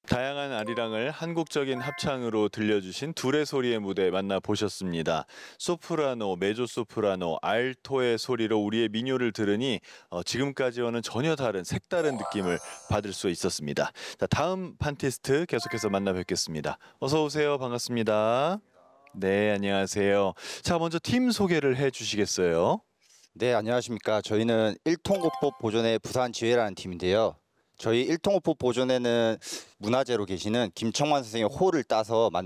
다양한 아리랑을 한국적인 합창으로 들려주신 둘의 소리의 무대 만나보셨습니다. 소프라노, 메조소프라노, 알토의 소리로 우리의 민요를 들으니 지금까지와는 전혀 다른 색다른 느낌을 받을 수 있었습니다. 자, 다음 판티스트 계속해서 만나뵙겠습니다. 어서 오세요. 반갑습니다. 네, 안녕하세요. 자, 먼저 팀 소개를 해주시겠어요? 네, 안녕하십니까. 저희는 일통고법 보존의 부산지회라는 팀인데요. 저희 일통고법 보존에는 문화재로 계시는 김청환 선생의 호를 따서